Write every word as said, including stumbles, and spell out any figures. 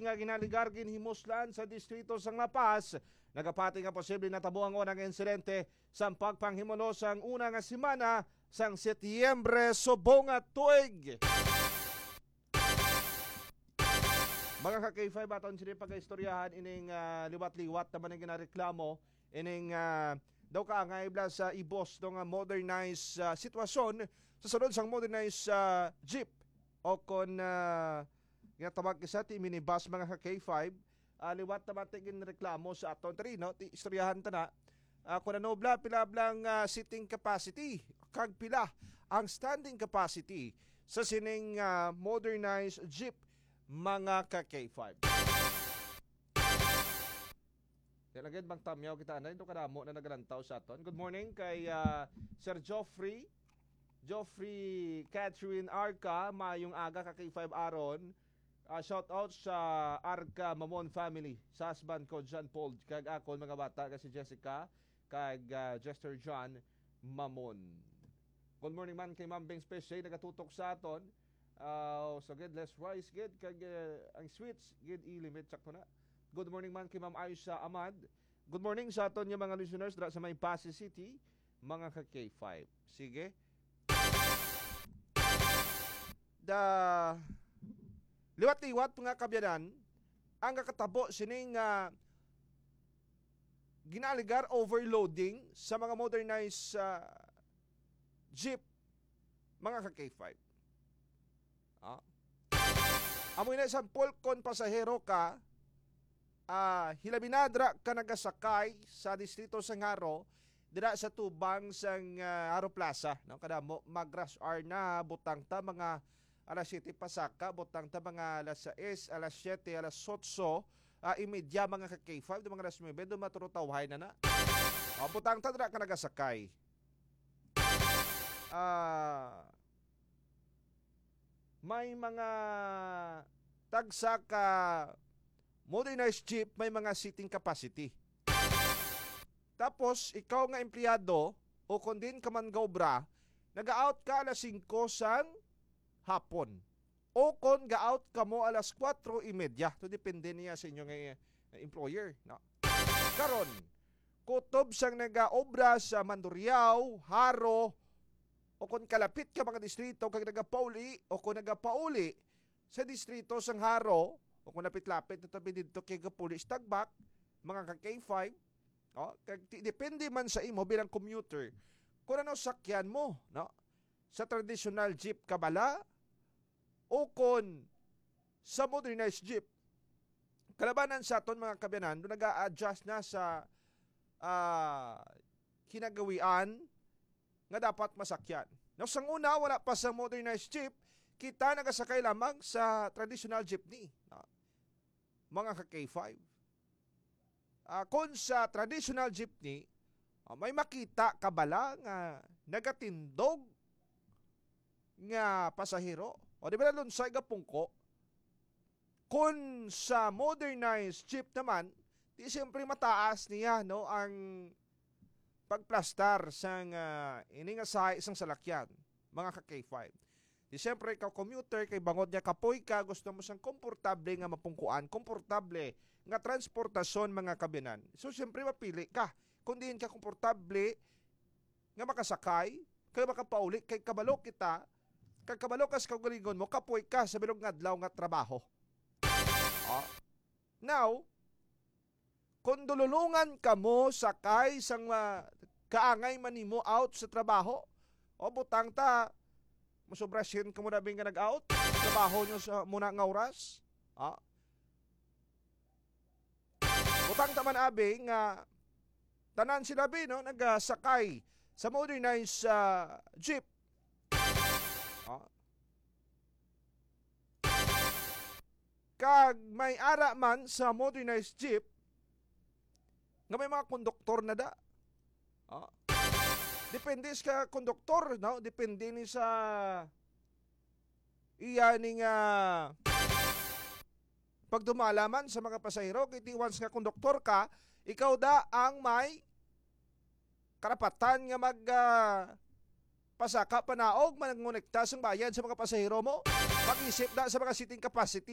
nga ginaligar ginhimuslan sa distrito sang La Paz. Nagapati nga posible natabuang ang insidente sa pagpanghimuno sang una nga semana sang Setyembre subong nga tuig. Mga ka-K five aton sila pagkaistoryahan ining uh, liwat-liwat naman ang ginareklamo ining uh, daw ka nga ibla sa ibos ng uh, modernized uh, sitwasyon sa sunod sang modernized uh, jeep o kon uh, ginatawag isa ti minibus mga ka-K five. Uh, liwat naman tingin reklamo sa aton tari, no? Ti istoryahan ta na. Uh, kung ano bla, pila blang uh, sitting capacity, kag pila ang standing capacity sa sining uh, modernized jeep mga ka-K five. Talagad bang tamyaw kita na ito kadamo na nagalantaw sa aton. Good morning kay uh, Sir Joffrey. Joffrey Catherine Arca, mayong aga ka-K five aron. Uh, shout out sa Arca Mamon family, sa husband ko John Paul, kag ako mga bata kasi Jessica, kag uh, Jester John Mamon. Good morning man kay Ma'am Beng Special nagatutok sa aton. Uh, so good, let's rise good kag uh, ang sweets good i-limit sakto na. Good morning man kay Ma'am Aisha Ahmad. Good morning sa aton yung mga listeners dra sa may Pasig City, mga ka-K five. Sige. Da liwat-liwat mga kabyanan, ang kakatabo sining uh, ginaligar overloading sa mga modernized uh, jeep mga ka-K five. Ah. Amoy na isang polkon pasahero ka, uh, hilabinadra ka nagasakay sa distrito sang Haro, dira sa tubang sang uh, Haro Plaza. No? Kadamo, mag-rush hour na, butang ta mga alas siyete pasaka, butang ta mga alas sais, alas siyete, alas otso, uh, imedya mga ka-K five, mga alas nuwebe, doon maturutawhay na na. Uh, butang ta dira ka nagasakay. Ah... Uh, may mga tagsa ka modernized jeep, may mga seating capacity. Tapos, ikaw nga empleyado o kung din ka man gaobra, nag-out ka alas singko sang hapon. O kung ga-out ka mo alas kwatro imedya. Ito depende niya sa inyong uh, employer. No? Karon, kutob sang nag-obra sa Mandurriao, Haro, o kung kalapit ka mga distrito kag nagapauli o kung nagapauli sa distrito sang Haro o kung lapit-lapit na tabi dito kay Gapuli Tagbak, mga ka-K five, oh, kag depende man sa imo bilang commuter kung ano sakyan mo, no? Sa traditional jeep ka bala o kung sa modernized jeep. Kalabanan sa aton mga kabyanan, doon nag-a-adjust na sa uh, kinagawian nga dapat masakyan. Now, sang una, wala pa sa modernized jeep, kita nagasakay lamang sa traditional jeepney. Uh, mga ka-K five. Uh, kung sa traditional jeepney, uh, may makita kabala nga nagatindog nga pasahero. O di ba na lunsay ga pungko? Kung sa modernized jeep naman, di siyempre mataas niya no, ang pagplastar sang uh, iningasahay isang salakyan, mga ka-K five. Di siyempre, ikaw commuter, kay bangod niya kapoy ka, gusto mo sang komportable nga mapungkuan, komportable nga transportasyon mga kabinan. So, siyempre, mapili ka. Kung diin ka komportable nga makasakay, kaya makapauli, kay kabalo kita, kay kabalo ka sa kaugalingon mo, kapoy ka sa bilog nga adlaw nga trabaho. Oh. Now, kung dululungan ka mo sakay sang uh, kaangay manimo out sa trabaho, o butang ta, masubrasyon ka mo na bing ka nag-out, trabaho nyo sa muna nga oras, ah. Butang ta man abing, uh, tanan sila bin, no, nagsakay sa modernized uh, jeep. Ah. Kag may ara man sa modernized jeep, nga may mga konduktor na da. Ah. Depende sa konduktor, no? Depende ni sa iya ni nga pagdumalaman sa mga pasahero. Kaya once nga konduktor ka, ikaw da ang may karapatan nga mag uh, pasaka panaog manangunekta sang bayan sa mga pasahero mo. Mag-isip da sa mga seating capacity